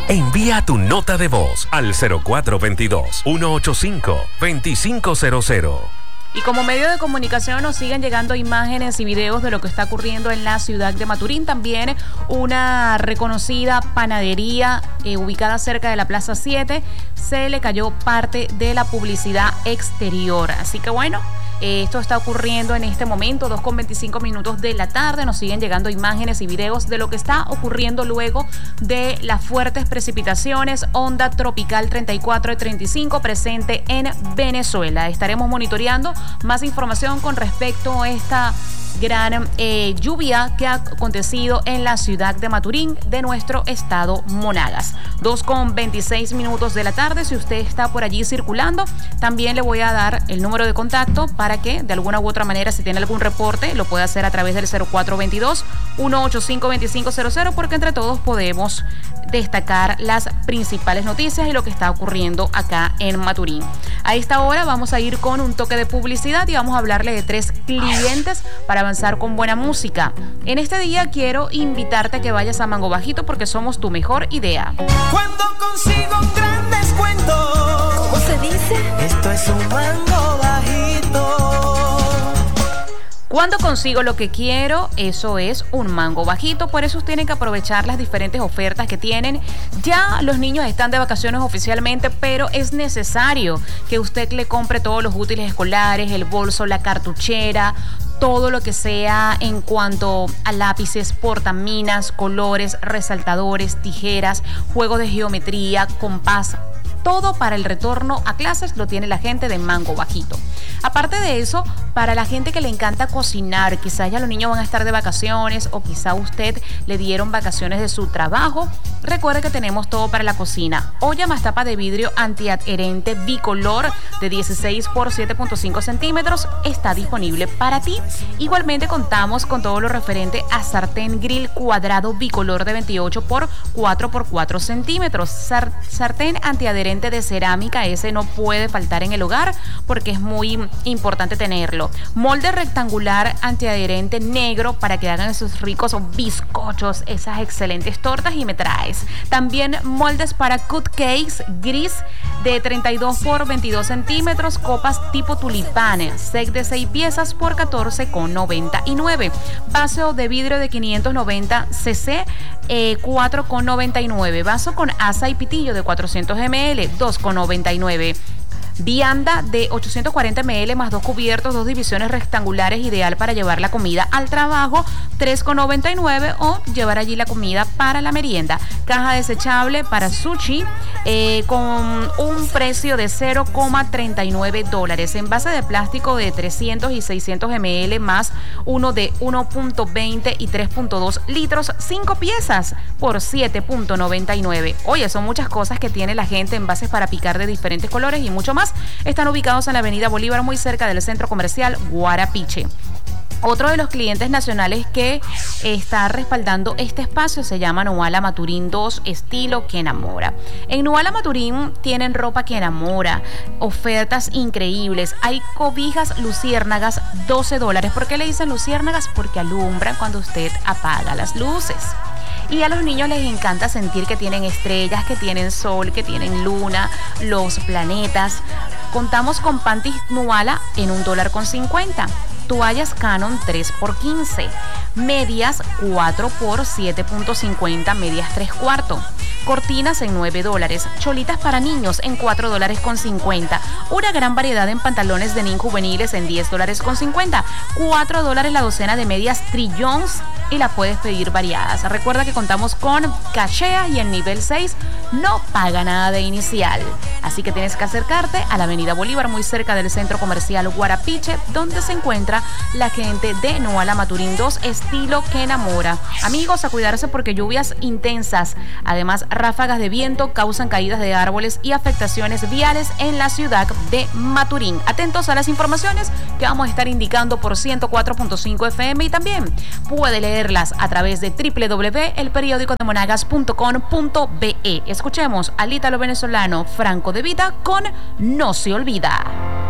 Envía tu nota de voz al 0422-185-2500. Y como medio de comunicación nos siguen llegando imágenes y videos de lo que está ocurriendo en la ciudad de Maturín. También una reconocida panadería ubicada cerca de la Plaza 7 se le cayó parte de la publicidad exterior. Así que bueno, esto está ocurriendo en este momento, 2:25 de la tarde. Nos siguen llegando imágenes y videos de lo que está ocurriendo luego de las fuertes precipitaciones, onda tropical 34 y 35 presente en Venezuela. Estaremos monitoreando más información con respecto a esta gran lluvia que ha acontecido en la ciudad de Maturín de nuestro estado Monagas. 2:26 de la tarde. Si usted está por allí circulando, también le voy a dar el número de contacto para que de alguna u otra manera, si tiene algún reporte, lo pueda hacer a través del 0422-185-2500, porque entre todos podemos destacar las principales noticias y lo que está ocurriendo acá en Maturín. A esta hora vamos a ir con un toque de publicidad y vamos a hablarle de 3 clientes para avanzar con buena música. En este día quiero invitarte a que vayas a Mango Bajito porque somos tu mejor idea. Cuando consigo un gran descuento, ¿cómo se dice? Esto es un Mango Bajito. Cuando consigo lo que quiero, eso es un Mango Bajito. Por eso tienen que aprovechar las diferentes ofertas que tienen. Ya los niños están de vacaciones oficialmente, pero es necesario que usted le compre todos los útiles escolares, el bolso, la cartuchera, todo lo que sea en cuanto a lápices, portaminas, colores, resaltadores, tijeras, juegos de geometría, compás. Todo para el retorno a clases lo tiene la gente de Mango Bajito. Aparte de eso, para la gente que le encanta cocinar, quizás ya los niños van a estar de vacaciones o quizá usted le dieron vacaciones de su trabajo, recuerde que tenemos todo para la cocina. Olla más tapa de vidrio antiadherente bicolor de 16 por 7.5 centímetros está disponible para ti. Igualmente contamos con todo lo referente a sartén grill cuadrado bicolor de 28 por 4 por 4 centímetros. Sartén antiadherente de cerámica, ese no puede faltar en el hogar porque es muy importante tenerlo. Molde rectangular antiadherente negro para que hagan esos ricos bizcochos, esas excelentes tortas y me traes. También moldes para cupcakes gris de 32 por 22 centímetros, copas tipo tulipanes, set de 6 piezas por 14,99. Vaso de vidrio de 590 cc, 4,99. Vaso con asa y pitillo de 400 ml, 2,99. Vianda de 840 ml más 2 cubiertos, 2 divisiones rectangulares, ideal para llevar la comida al trabajo, 3,99, o llevar allí la comida para la merienda. Caja desechable para sushi con un precio de $0,39. Envase de plástico de 300 y 600 ml más uno de 1.20 y 3.2 litros, 5 piezas por $7,99. Oye, son muchas cosas que tiene la gente, envases para picar de diferentes colores y mucho más. Están ubicados en la avenida Bolívar, muy cerca del centro comercial Guarapiche. Otro de los clientes nacionales que está respaldando este espacio se llama Nuala Maturín 2, estilo que enamora. En Nuala Maturín tienen ropa que enamora, ofertas increíbles. Hay cobijas luciérnagas, $12. ¿Por qué le dicen luciérnagas? Porque alumbran cuando usted apaga las luces. Y a los niños les encanta sentir que tienen estrellas, que tienen sol, que tienen luna, los planetas. Contamos con panties Nuala en $1.50. Toallas Canon 3 por 15. Medias 4 por 7.50, medias 3/4. Cortinas en $9. Cholitas para niños en $4.50. Una gran variedad en pantalones de niños juveniles en $10.50. $4 la docena de medias Trillons y la puedes pedir variadas. Recuerda que contamos con cachea y en nivel 6 no paga nada de inicial. Así que tienes que acercarte a la avenida Bolívar, muy cerca del centro comercial Guarapiche, donde se encuentra la gente de Nuala Maturín 2, estilo que enamora. Amigos, a cuidarse porque lluvias intensas, además ráfagas de viento, causan caídas de árboles y afectaciones viales en la ciudad de Maturín. Atentos a las informaciones que vamos a estar indicando por 104.5 FM y también puede leerlas a través de www.elperiodicodemonagas.com.be. Escuchemos al ítalo venezolano Franco De Vita con No se olvida.